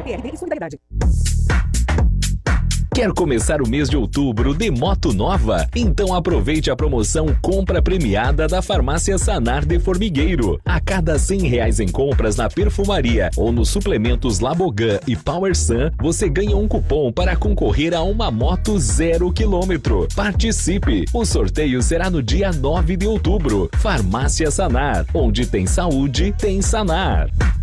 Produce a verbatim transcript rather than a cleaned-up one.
P R D e Solidariedade. Quer começar o mês de outubro de moto nova? Então aproveite a promoção Compra Premiada da Farmácia Sanar de Formigueiro. A cada cem reais em compras na perfumaria ou nos suplementos Labogan e Power Sun, você ganha um cupom para concorrer a uma moto zero quilômetro. Participe! O sorteio será no dia nove de outubro. Farmácia Sanar, onde tem saúde, tem Sanar.